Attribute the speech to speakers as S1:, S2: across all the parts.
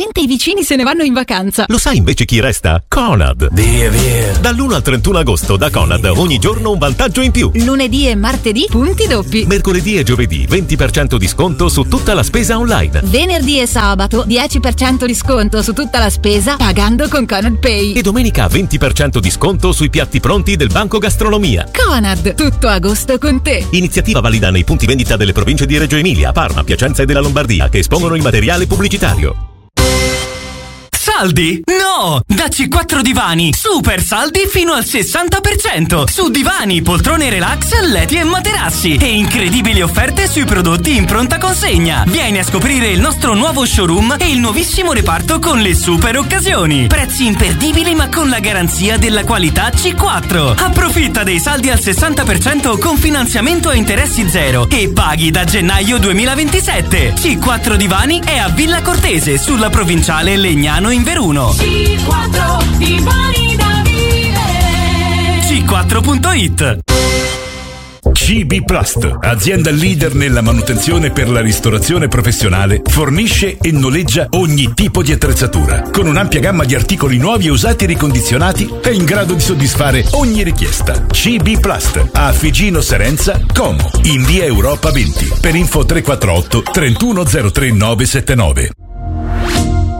S1: Niente, i vicini se ne vanno in vacanza.
S2: Lo sai invece chi resta? Conad.
S3: Via.
S2: Dall'1 al 31 agosto da Conad ogni giorno un vantaggio in più.
S1: Lunedì e martedì punti doppi.
S2: Mercoledì e giovedì 20% di sconto su tutta la spesa online.
S1: Venerdì e sabato 10% di sconto su tutta la spesa pagando con Conad Pay.
S2: E domenica 20% di sconto sui piatti pronti del Banco Gastronomia.
S1: Conad, tutto agosto con te.
S2: Iniziativa valida nei punti vendita delle province di Reggio Emilia, Parma, Piacenza e della Lombardia che espongono il materiale pubblicitario.
S4: Saldi? No! Da C4 Divani, super saldi fino al 60% su divani, poltrone relax, letti e materassi e incredibili offerte sui prodotti in pronta consegna. Vieni a scoprire il nostro nuovo showroom e il nuovissimo reparto con le super occasioni. Prezzi imperdibili ma con la garanzia della qualità C4. Approfitta dei saldi al 60% con finanziamento a interessi zero e paghi da gennaio 2027. C4 Divani è a Villa Cortese sulla provinciale Legnano in Veruno.
S5: C4 Divani da vivere.
S4: C4.it.
S6: CB Plast, azienda leader nella manutenzione per la ristorazione professionale, fornisce e noleggia ogni tipo di attrezzatura. Con un'ampia gamma di articoli nuovi e usati ricondizionati è in grado di soddisfare ogni richiesta. CB Plast a Figino Serenza, Como, in via Europa 20. Per info 348 3103 979.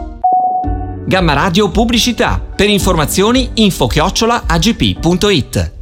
S7: Gamma Radio Pubblicità. Per informazioni info@agp.it.